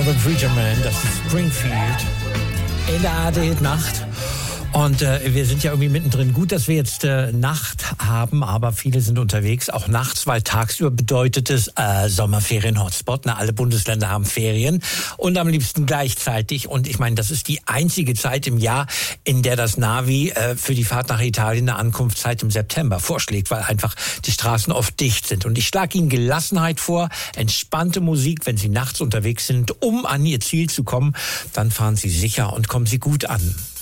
The Preacher Man, das ist Springfield in der ARD-Nacht. Und wir sind ja irgendwie mittendrin. Gut, dass wir jetzt Nacht haben, aber viele sind unterwegs, auch nachts, weil tagsüber bedeutet es Sommerferien-Hotspot. Alle Bundesländer haben Ferien und am liebsten gleichzeitig. Und ich meine, das ist die einzige Zeit im Jahr, in der das Navi für die Fahrt nach Italien eine Ankunftszeit im September vorschlägt, weil einfach die Straßen oft dicht sind. Und ich schlage Ihnen Gelassenheit vor, entspannte Musik, wenn Sie nachts unterwegs sind, um an Ihr Ziel zu kommen. Dann fahren Sie sicher und kommen Sie gut an.